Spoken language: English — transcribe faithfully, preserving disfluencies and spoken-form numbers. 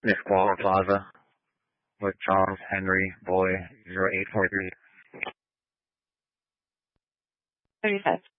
Nisqually Plaza with Charles Henry Boy zero eight four three. thirty-five.